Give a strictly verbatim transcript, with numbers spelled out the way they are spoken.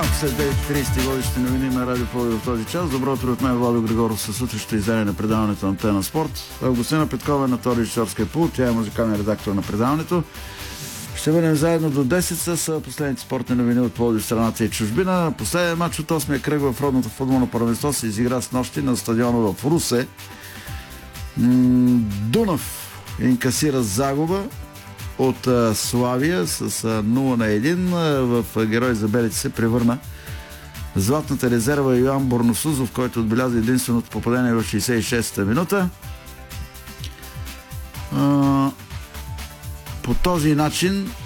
След девет и тридесет водещите новини на Радио Пловдив в този час. Добро утро от мен, Владо Григоров, със сутрешното издание на предаването на Тена Спорт. Августина Петкова е на този режисьорския пулт. Тя е музикален редактор на предаването. Ще бъдем заедно до десет с последните спортни новини от Пловдив, страната и чужбина. Последният матч от осмия кръг в родното футболно първенство се изигра с нощи на стадиона в Русе. Дунав инкасира загуба от а, Славия с а, нула на едно. В а, герой за белите се превърна златната резерва Йоан Борносузов, който отбеляза единственото попадение в шейсет и шеста минута. А, по този начин